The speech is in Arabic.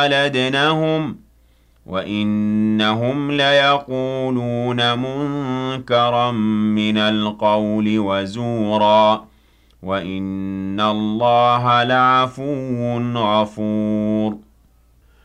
وَلَدْنَهُمْ وَإِنَّهُمْ لَيَقُولُونَ مُنكَرًا مِنَ الْقَوْلِ وَزُورًا وَإِنَّ اللَّهَ لَعَفُوٌّ غَفُورٌ